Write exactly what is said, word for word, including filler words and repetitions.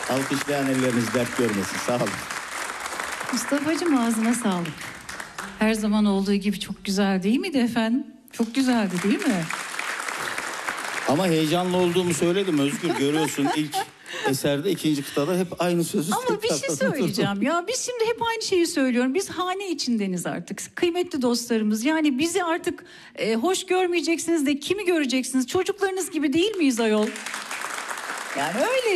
Alkışlayan elleriniz dert görmesin. Sağ olun. Mustafa'cığım ağzına sağlık. Her zaman olduğu gibi çok güzel değil miydi efendim? Çok güzeldi değil mi? Ama heyecanlı olduğumu söyledim Özgür. Görüyorsun ilk eserde, ikinci kıtada hep aynı sözü Ama bir şey söyleyeceğim ya. Biz şimdi hep aynı şeyi söylüyorum. Biz hane içindeniz artık. Kıymetli dostlarımız. Yani bizi artık e, hoş görmeyeceksiniz de kimi göreceksiniz? Çocuklarınız gibi değil miyiz ayol? Yani öyle.